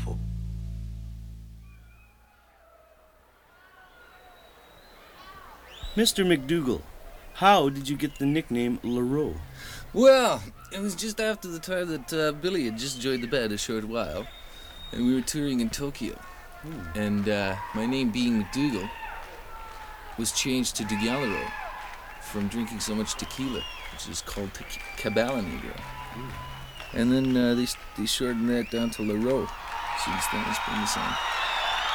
beautiful. Mr. McDougal, how did you get the nickname LaRoe? Well, it was just after the time that Billy had just joined the band a short while, and we were touring in Tokyo. And my name being McDougal was changed to DeGallero from drinking so much tequila, which is called Cabala Negro. And then they shortened that down to LaRoe. Since then, it's been the same.